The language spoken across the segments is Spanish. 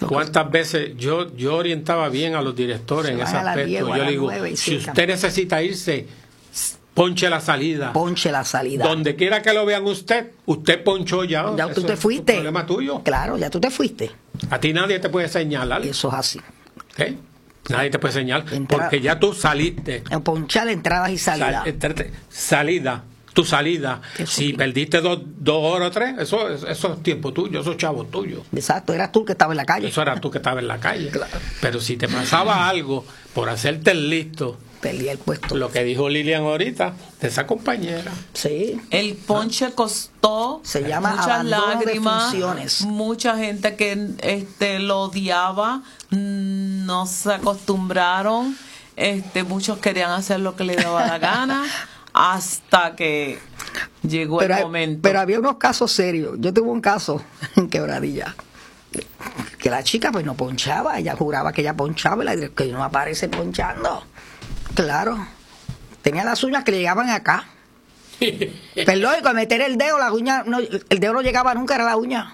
¿Cuántas veces yo orientaba bien a los directores en ese aspecto? Yo le digo, si usted necesita irse, ponche la salida. Ponche la salida. Donde quiera que lo vean usted ponchó ya. Ya tú te fuiste. Es un problema tuyo. Claro, ya tú te fuiste. A ti nadie te puede señalar. Eso es así. ¿Okay? Nadie te puede señalar porque ya tú saliste. Ponchar entradas y salidas. Salida. Tu salida. Si perdiste 2 horas o 3, eso es tiempo tuyo, eso es chavo tuyo. Exacto, eras tú que estabas en la calle. Eso eras tú que estabas en la calle. Claro. Pero si te pasaba algo por hacerte el listo, perdí el puesto. Lo que dijo Lilian ahorita, de esa compañera. Sí. El ponche costó muchas lágrimas, mucha gente que lo odiaba, no se acostumbraron, muchos querían hacer lo que les daba la gana. Hasta que llegó el momento. Pero había unos casos serios. Yo tuve un caso en Quebradilla que la chica pues no ponchaba, ella juraba que ella ponchaba y la directora que no aparece ponchando. Claro, tenía las uñas que le llegaban acá. Perdón, y con meter el dedo, la uña, no, el dedo no llegaba nunca, era la uña.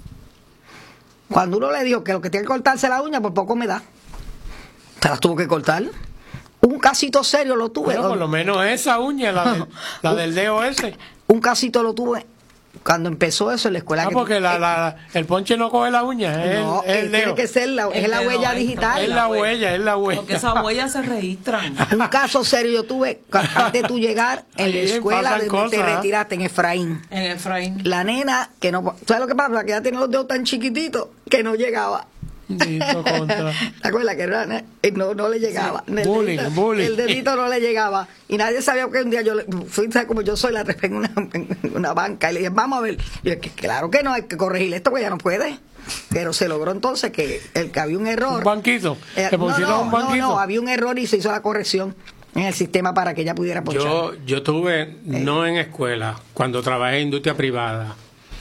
Cuando uno le dijo que lo que tiene que cortarse la uña, por poco me da. Se las tuvo que cortar. Un casito serio lo tuve. Bueno, por lo menos esa uña, la del dedo ese. Un casito lo tuve cuando empezó eso en la escuela. No, porque el ponche no coge la uña, es no, el dedo. Tiene que ser es la huella digital. Es la huella. Porque esas huellas se registran. Un caso serio yo tuve antes de tú llegar en la escuela donde te retiraste en Efraín. En Efraín. La nena que no, ¿sabes lo que pasa? Que ella tiene los dedos tan chiquititos que no llegaba. ¿Te acuerdas que no le llegaba? Sí. El dedito no le llegaba. Y nadie sabía que un día ¿sabes como yo soy? La trepé en una banca y le dije, vamos a ver. Y yo, claro que no, hay que corregir esto porque ya no puede. Pero se logró entonces que había un error. ¿Un banquito? ¿Te pusieron un banquito? No, había un error y se hizo la corrección en el sistema para que ella pudiera ponchar. Yo tuve, no en escuela, cuando trabajé en industria privada,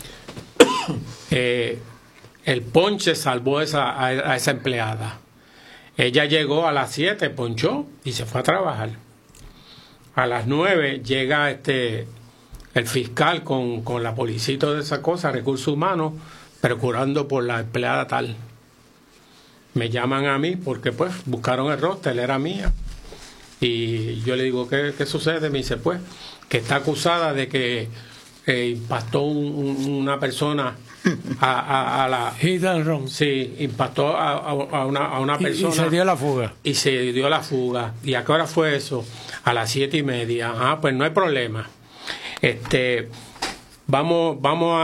el ponche salvó a esa empleada. Ella llegó a las 7, ponchó y se fue a trabajar. A las 9 llega el fiscal con la policía y toda esa cosa, recursos humanos, procurando por la empleada tal. Me llaman a mí porque pues buscaron el roster, era mía. Y yo le digo, ¿qué sucede? Me dice, pues, que está acusada de que impactó una persona a la hit and run. Sí, impactó a una persona y se dio la fuga. Y se dio la fuga. ¿Y a qué hora fue eso? A las 7:30. Pues no hay problema. Vamos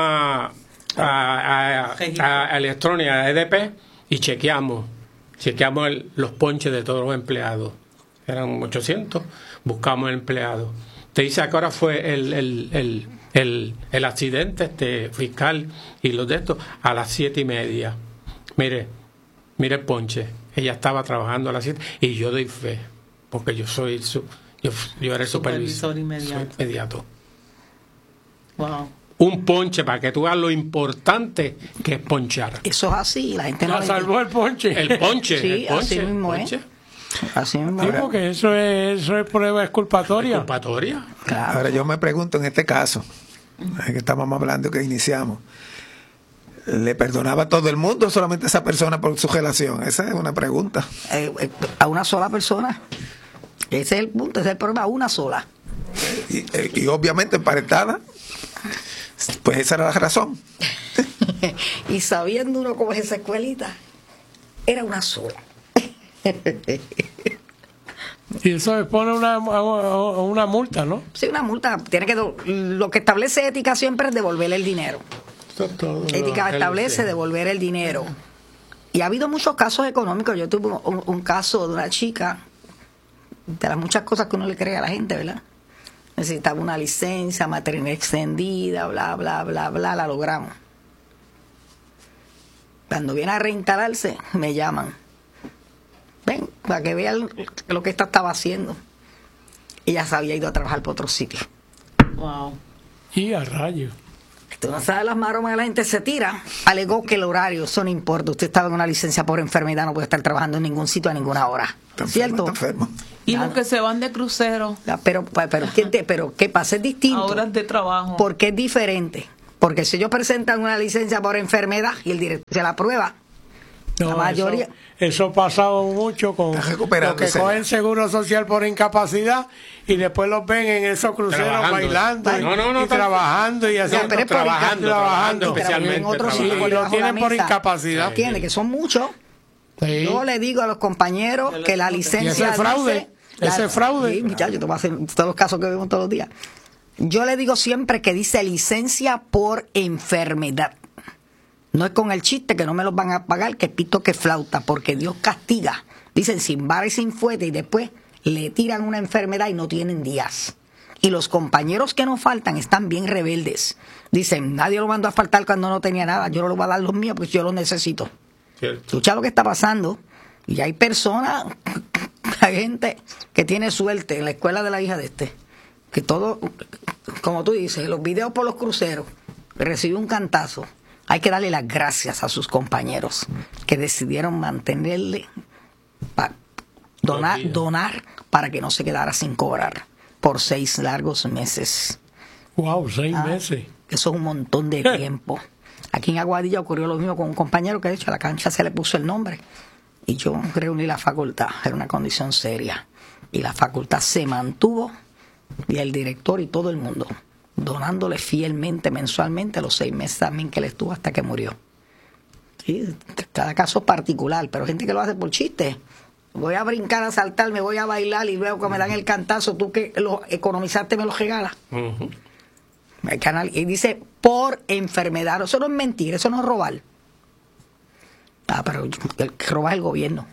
a electrónica, a EDP, y chequeamos los ponches de todos los empleados. Eran 800. Buscamos el empleado. Te dice a qué hora fue el accidente, fiscal y los de estos, a las 7:30. Mire el ponche. Ella estaba trabajando a las 7 y yo doy fe, porque yo soy yo era el supervisor inmediato. Wow. Un ponche para que tú veas lo importante que es ponchar. Eso es así, la gente no salvó el ponche. El ponche. Sí, así mismo es. Así mismo. Sí, porque eso es prueba exculpatoria. ¿Exculpatoria? Claro. Ahora yo me pregunto en este caso, que estamos hablando que iniciamos, ¿le perdonaba a todo el mundo o solamente a esa persona por su relación? Esa es una pregunta. A una sola persona. Ese es el punto, ese es el problema, a una sola. Y obviamente emparentada, pues esa era la razón. Y sabiendo uno cómo es esa escuelita, era una sola. Y eso expone una multa, ¿no? Sí, una multa. Lo que establece ética siempre es devolverle el dinero. Ética establece devolver el dinero. Y ha habido muchos casos económicos. Yo tuve un caso de una chica, de las muchas cosas que uno le cree a la gente, ¿verdad? Necesitaba una licencia, maternidad extendida, bla, bla, bla, bla, la logramos. Cuando viene a reinstalarse, me llaman. Ven, para que vean lo que esta estaba haciendo. Ella se había ido a trabajar por otro sitio. Wow. Y a rayos. Tú no sabes las maromas que la gente se tira. Alegó que el horario, eso no importa. Usted estaba en una licencia por enfermedad, no puede estar trabajando en ningún sitio a ninguna hora. ¿Cierto? Enfermo. Y los que se van de crucero. Pero ¿qué pasa? Es distinto. A horas de trabajo. Porque es diferente. Porque si ellos presentan una licencia por enfermedad y el director se la aprueba, No, la mayoría. Eso ha pasado mucho con los que cogen seguro social por incapacidad y después los ven en esos cruceros bailando y trabajando y haciendo trabajando especialmente. Y lo tienen por incapacidad. Entiende que son muchos. Sí. Yo le digo a los compañeros que la licencia. ¿Y ese fraude? ¿Ese fraude? Sí, muchachos, te voy a hacer todos los casos que vemos todos los días. Yo le digo siempre que dice licencia por enfermedad. No es con el chiste que no me los van a pagar, que pito que flauta, porque Dios castiga. Dicen sin vara y sin fuete y después le tiran una enfermedad y no tienen días. Y los compañeros que no faltan están bien rebeldes. Dicen, nadie lo mandó a faltar cuando no tenía nada, yo no lo voy a dar los míos porque yo los necesito. Escucha lo que está pasando. Y hay personas, hay gente que tiene suerte en la escuela de la hija de que todo, como tú dices, los videos por los cruceros, recibe un cantazo. Hay que darle las gracias a sus compañeros que decidieron mantenerle, donar para que no se quedara sin cobrar por 6 largos meses. Wow, 6 meses. Eso es un montón de tiempo. Aquí en Aguadilla ocurrió lo mismo con un compañero que de hecho a la cancha se le puso el nombre. Y yo reuní la facultad, era una condición seria. Y la facultad se mantuvo, y el director y todo el mundo, donándole fielmente, mensualmente, los 6 meses también que él estuvo hasta que murió. Sí, cada caso es particular, pero gente que lo hace por chiste. Voy a brincar, a saltar, me voy a bailar y luego que me dan el cantazo, tú que lo economizaste me lo regalas. Y dice, por enfermedad. Eso no es mentir, eso no es robar. Pero el que roba es el gobierno.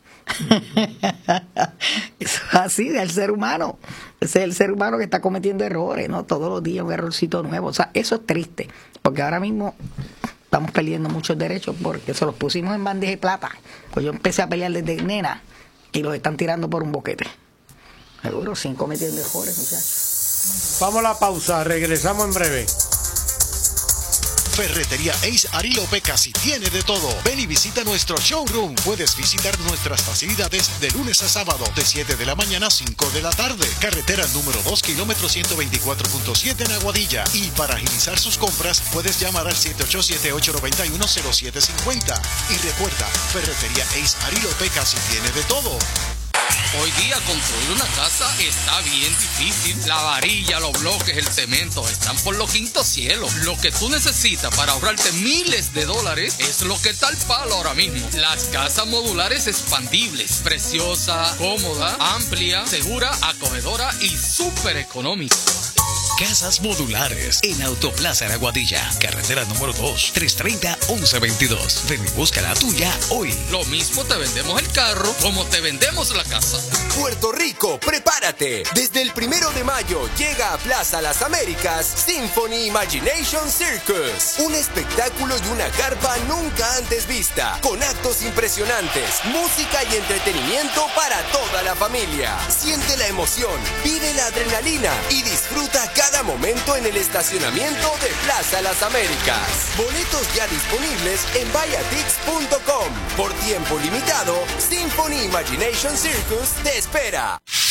Eso es así del ser humano. Ese es el ser humano que está cometiendo errores, ¿no? Todos los días un errorcito nuevo. O sea, eso es triste, porque ahora mismo estamos perdiendo muchos derechos porque se los pusimos en bandeja de plata. Pues yo empecé a pelear desde nena y los están tirando por un boquete. Seguro, sin cometiendo errores, muchachos. Vamos a la pausa, regresamos en breve. Ferretería Ace Arilo Pecasi tiene de todo. Ven y visita nuestro showroom. Puedes visitar nuestras facilidades de lunes a sábado, de 7 de la mañana a 5 de la tarde. Carretera número 2, kilómetro 124.7 en Aguadilla. Y para agilizar sus compras, puedes llamar al 787-891-0750. Y recuerda, Ferretería Ace Arilo Pecasi tiene de todo. Hoy día construir una casa está bien difícil. La varilla, los bloques, el cemento están por los quintos cielos. Lo que tú necesitas para ahorrarte miles de dólares es lo que está al palo ahora mismo. Las casas modulares expandibles, preciosa, cómoda, amplia, segura, acogedora y súper económica. Casas modulares en Autoplaza en Aguadilla, carretera número 2, 330-1122. Ven y busca la tuya hoy. Lo mismo te vendemos el carro como te vendemos la casa. Puerto Rico, prepárate. Desde el 1 de mayo llega a Plaza Las Américas Symphony Imagination Circus. Un espectáculo y una carpa nunca antes vista, con actos impresionantes, música y entretenimiento para toda la familia. Siente la emoción, vive la adrenalina y disfruta cada momento en el estacionamiento de Plaza Las Américas. Boletos ya disponibles en vayatix.com. Por tiempo limitado, Symphony Imagination Circus te espera.